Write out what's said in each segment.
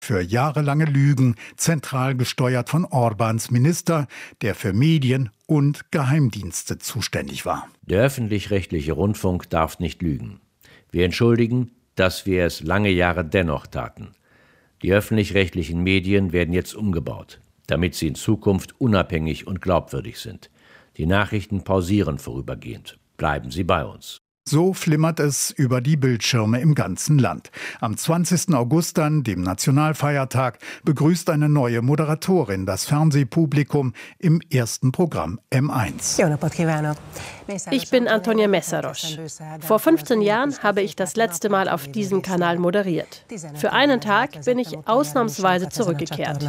Für jahrelange Lügen, zentral gesteuert von Orbáns Minister, der für Medien und Geheimdienste zuständig war. Der öffentlich-rechtliche Rundfunk darf nicht lügen. Wir entschuldigen, dass wir es lange Jahre dennoch taten. Die öffentlich-rechtlichen Medien werden jetzt umgebaut, damit sie in Zukunft unabhängig und glaubwürdig sind. Die Nachrichten pausieren vorübergehend. Bleiben Sie bei uns. So flimmert es über die Bildschirme im ganzen Land. Am 20. August dann, dem Nationalfeiertag, begrüßt eine neue Moderatorin das Fernsehpublikum im ersten Programm M1. Ich bin Antonia Meszaros. Vor 15 Jahren habe ich das letzte Mal auf diesem Kanal moderiert. Für einen Tag bin ich ausnahmsweise zurückgekehrt.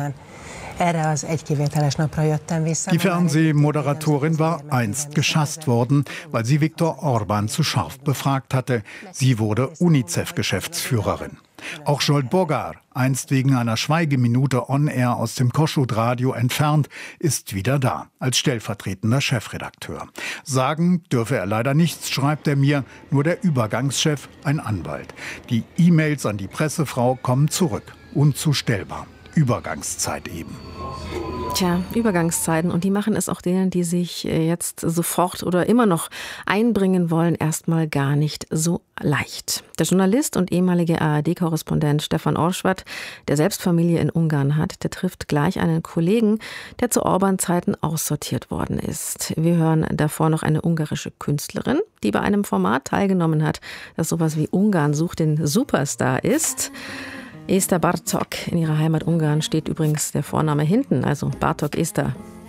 Die Fernsehmoderatorin war einst geschasst worden, weil sie Viktor Orbán zu scharf befragt hatte. Sie wurde UNICEF-Geschäftsführerin. Auch Zsolt Bogár, einst wegen einer Schweigeminute on-air aus dem Kossuth-Radio entfernt, ist wieder da, als stellvertretender Chefredakteur. Sagen dürfe er leider nichts, schreibt er mir, nur der Übergangschef, ein Anwalt. Die E-Mails an die Pressefrau kommen zurück, unzustellbar. Übergangszeit eben. Tja, Übergangszeiten, und die machen es auch denen, die sich jetzt sofort oder immer noch einbringen wollen, erstmal gar nicht so leicht. Der Journalist und ehemalige ARD-Korrespondent Stefan Orschwat, der selbst Familie in Ungarn hat, der trifft gleich einen Kollegen, der zu Orbán-Zeiten aussortiert worden ist. Wir hören davor noch eine ungarische Künstlerin, die bei einem Format teilgenommen hat, das sowas wie Ungarn sucht den Superstar ist. Eszter Bartók. In ihrer Heimat Ungarn steht übrigens der Vorname hinten, also Bartók Eszter.